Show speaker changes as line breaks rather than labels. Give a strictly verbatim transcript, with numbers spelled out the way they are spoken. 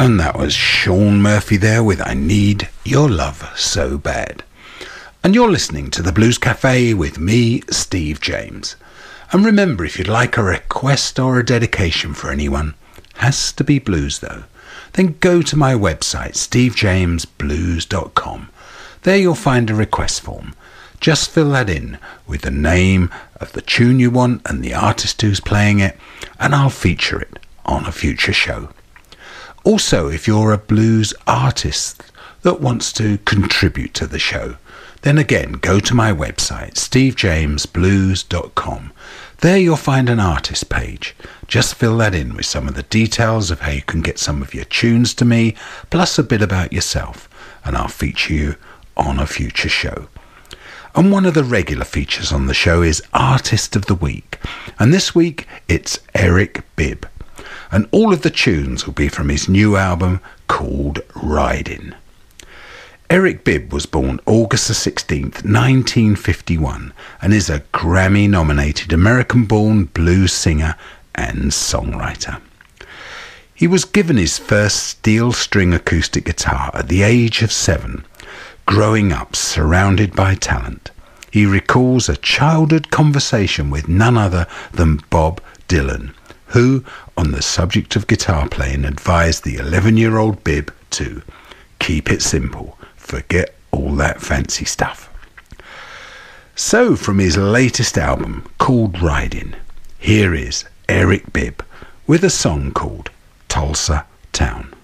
And that was Sean Murphy there with I Need Your Love So Bad. And you're listening to The Blues Cafe with me, Steve James. And remember, if you'd like a request or a dedication for anyone, has to be blues though, then go to my website, steve james blues dot com. There you'll find a request form. Just fill that in with the name of the tune you want and the artist who's playing it, and I'll feature it on a future show. Also, if you're a blues artist that wants to contribute to the show, then again, go to my website, steve james blues dot com. There you'll find an artist page. Just fill that in with some of the details of how you can get some of your tunes to me, plus a bit about yourself, and I'll feature you on a future show. And one of the regular features on the show is Artist of the Week. And this week, it's Eric Bibb. And all of the tunes will be from his new album called Ridin'. Eric Bibb was born August the sixteenth, nineteen fifty-one, and is a Grammy-nominated American-born blues singer and songwriter. He was given his first steel string acoustic guitar at the age of seven, growing up surrounded by talent. He recalls a childhood conversation with none other than Bob Dylan, who, on the subject of guitar playing, advised the eleven-year-old Bibb to keep it simple, forget all that fancy stuff. So, from his latest album called Ridin', here is Eric Bibb with a song called Tulsa Town.